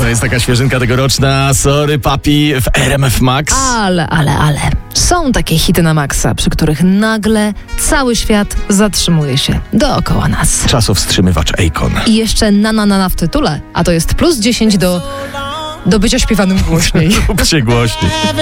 To jest taka świeżynka tegoroczna. Sorry, papi w RMF Max. Ale. Są takie hity na maksa, przy których nagle cały świat zatrzymuje się dookoła nas. Czasowstrzymywacz Akon. I jeszcze na w tytule, a to jest plus 10 do bycia śpiewanym głośniej. Róbcie głośniej.